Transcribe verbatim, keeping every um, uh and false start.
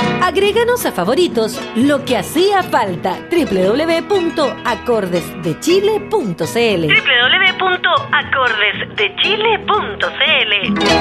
Agréganos a favoritos, lo que hacía falta. doble u doble u doble u punto acordes de chile punto c l doble u doble u doble u punto acordes de chile punto c l